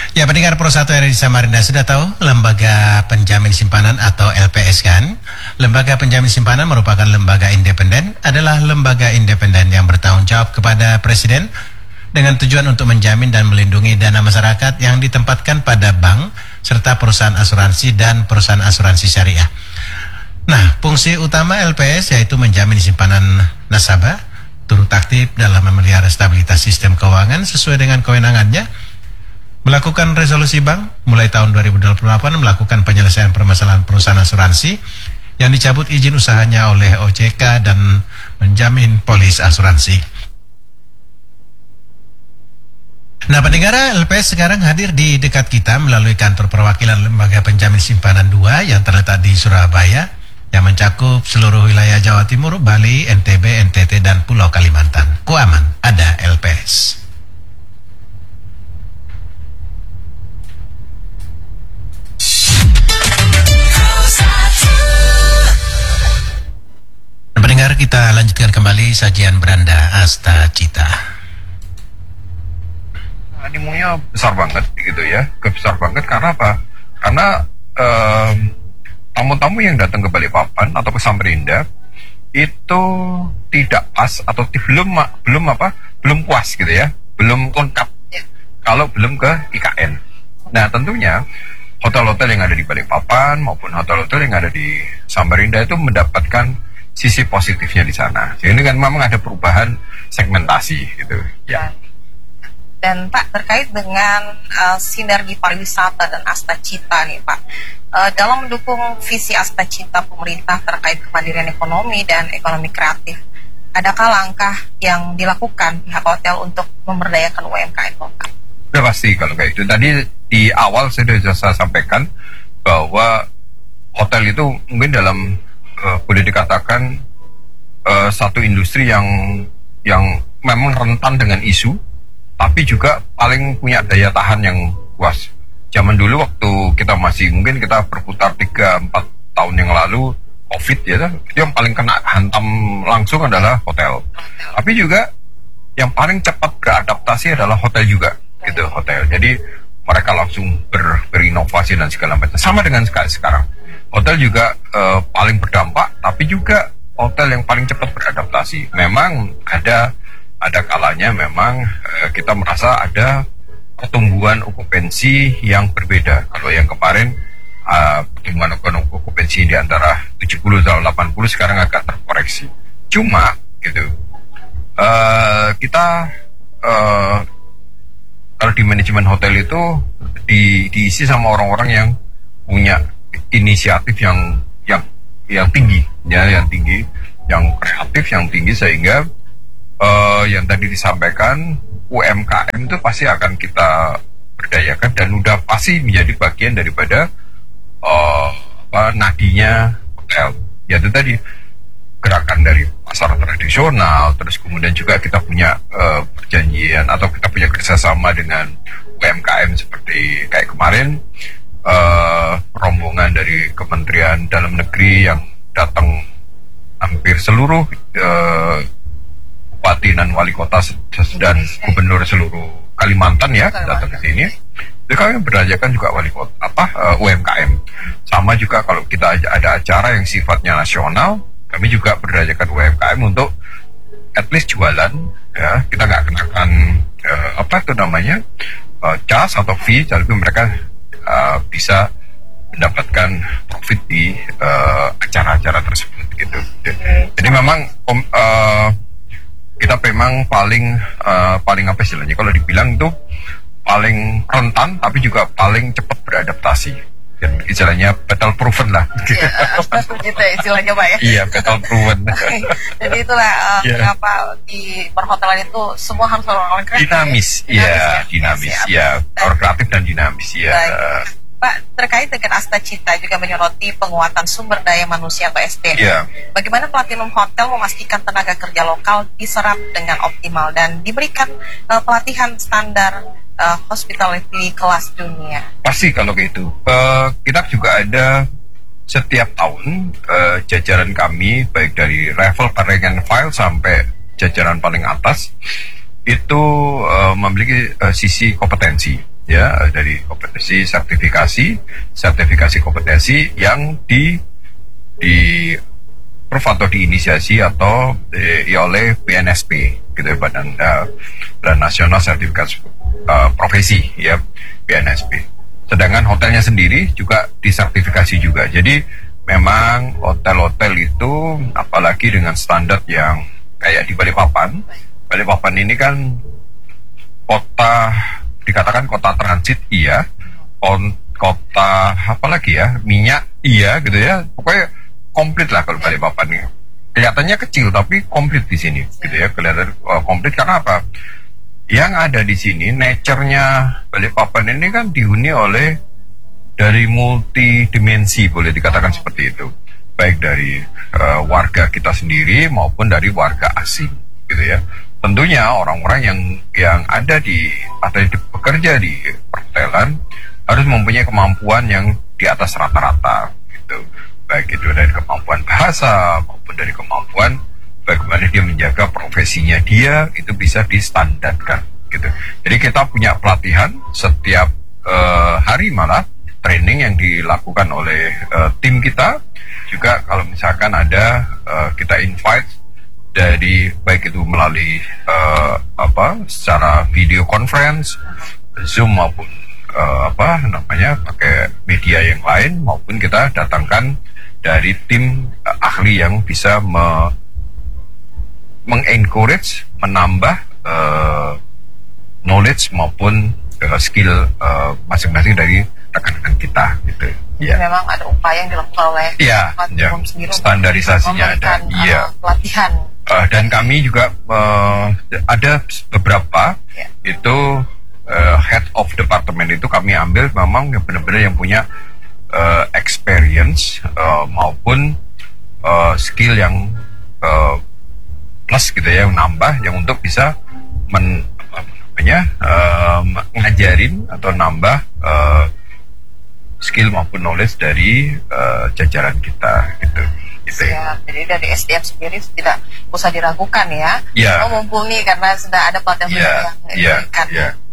Ya, pendengar Pro 1 RRI Samarinda sudah tahu Lembaga Penjamin Simpanan atau LPS kan? Lembaga Penjamin Simpanan merupakan lembaga independen, adalah lembaga independen yang bertanggung jawab kepada Presiden dengan tujuan untuk menjamin dan melindungi dana masyarakat yang ditempatkan pada bank serta perusahaan asuransi dan perusahaan asuransi syariah. Nah, fungsi utama LPS yaitu menjamin simpanan nasabah, turut aktif dalam memelihara stabilitas sistem keuangan sesuai dengan kewenangannya, melakukan resolusi bank mulai tahun 2028, melakukan penyelesaian permasalahan perusahaan asuransi yang dicabut izin usahanya oleh OJK dan menjamin polis asuransi. Nah, pendengar, LPS sekarang hadir di dekat kita melalui kantor perwakilan Lembaga Penjamin Simpanan 2 yang terletak di Surabaya yang mencakup seluruh wilayah Jawa Timur, Bali, NTB, NTT, dan Pulau Kalimantan. Aman, ada LPS. Pendengar, kita lanjutkan kembali sajian Beranda Asta Cita. Animonya besar banget gitu ya, besar banget karena apa? Karena tamu-tamu yang datang ke Balikpapan atau ke Samarinda itu tidak pas atau belum puas gitu ya, belum lengkap kalau belum ke IKN. Nah, tentunya hotel-hotel yang ada di Balikpapan maupun hotel-hotel yang ada di Samarinda itu mendapatkan sisi positifnya di sana. Jadi kan memang ada perubahan segmentasi gitu ya. Dan Pak, terkait dengan sinergi pariwisata dan Asta Cita nih Pak, dalam mendukung visi Asta Cita pemerintah terkait kemandirian ekonomi dan ekonomi kreatif, adakah langkah yang dilakukan pihak hotel untuk memberdayakan UMKM lokal? Sudah pasti kalau kayak itu. Tadi di awal saya sampaikan bahwa hotel itu mungkin dalam boleh dikatakan satu industri yang memang rentan dengan isu, tapi juga paling punya daya tahan yang kuat. Zaman dulu waktu kita mungkin kita berputar 3-4 tahun yang lalu, COVID ya, yang paling kena hantam langsung adalah hotel. Tapi juga yang paling cepat beradaptasi adalah hotel juga, gitu, hotel. Jadi mereka langsung berinovasi dan segala macam. Sama dengan sekarang. Hotel juga paling berdampak, tapi juga hotel yang paling cepat beradaptasi. Memang ada kalanya memang kita merasa ada pertumbuhan okupansi yang berbeda. Kalau yang kemarin pertumbuhan okupansi di antara 70 dan 80 sekarang agak terkoreksi. Cuma gitu, kita kalau di manajemen hotel itu diisi sama orang-orang yang punya inisiatif yang tinggi, ya, yang tinggi, yang kreatif, yang tinggi, sehingga yang tadi disampaikan UMKM itu pasti akan kita berdayakan dan udah pasti menjadi bagian daripada nadinya hotel. Ya itu tadi gerakan dari pasar tradisional, terus kemudian juga kita punya perjanjian atau kita punya kerjasama dengan UMKM seperti kayak kemarin rombongan dari Kementerian Dalam Negeri yang datang hampir seluruh bupati dan wali kota dan gubernur seluruh Kalimantan ya datang ke sini. Jadi kami berdayakan juga wali kota UMKM. Sama juga kalau kita ada acara yang sifatnya nasional, kami juga berdayakan UMKM untuk at least jualan ya. Kita nggak kenakan cas atau fee, tapi mereka bisa mendapatkan profit di acara-acara tersebut gitu. Jadi memang kita memang paling apa istilahnya, kalau dibilang itu paling rentan tapi juga paling cepat beradaptasi. Dan istilahnya battle proven lah. Iya, gitu istilahnya Pak ya. Iya, battle proven. Jadi itulah kenapa di perhotelan itu semua harus orang kreatif. Dinamis, orang kreatif dan dinamis ya. Pak, terkait dengan Asta Cita juga menyoroti penguatan sumber daya manusia atau SDM. Yeah. Bagaimana Platinum Hotel memastikan tenaga kerja lokal diserap dengan optimal dan diberikan pelatihan standar hospitality kelas dunia? Pasti kalau gitu. Kita juga ada setiap tahun jajaran kami, baik dari level rank and file sampai jajaran paling atas, itu memiliki sisi kompetensi. ya, dari kompetensi sertifikasi kompetensi yang di atau diinisiasi atau oleh BNSP gitu ya, Badan Nasional Sertifikasi Profesi ya, BNSP. Sedangkan hotelnya sendiri juga disertifikasi juga. Jadi memang hotel-hotel itu apalagi dengan standar yang kayak di Balikpapan. Balikpapan ini kan kota, dikatakan kota transit iya, kota apalagi ya, minyak iya gitu ya. Pokoknya komplit lah kalau Balikpapan ini. Kelihatannya kecil tapi komplit di sini gitu ya. Kelihatan komplit karena apa? Yang ada di sini nature-nya Balikpapan ini kan dihuni oleh dari multidimensi, boleh dikatakan seperti itu. Baik dari warga kita sendiri maupun dari warga asing gitu ya. Tentunya orang-orang yang ada atau bekerja di perhotelan harus mempunyai kemampuan yang di atas rata-rata gitu. Baik itu dari kemampuan bahasa maupun dari kemampuan bagaimana dia menjaga profesinya dia itu bisa distandarkan gitu. Jadi kita punya pelatihan setiap hari, malah training yang dilakukan oleh tim kita. Juga kalau misalkan ada kita invite dari baik itu melalui secara video conference, Zoom maupun pakai media yang lain, maupun kita datangkan dari tim ahli yang bisa mengencourage, menambah knowledge maupun skill masing-masing dari rekan-rekan kita gitu. Jadi memang ada upaya yang dilakukan oleh Umum sendiri, standarisasinya ada, pelatihan. Dan kami juga ada beberapa itu head of department itu kami ambil memang yang benar-benar yang punya experience maupun skill yang plus gitu ya, yang nambah, yang untuk bisa ngajarin atau nambah skill maupun knowledge dari jajaran kita gitu. Ya, jadi dari SDM sendiri tidak usah diragukan ya. Yeah. Mumpuni karena sudah ada pelatihan yang diberikan.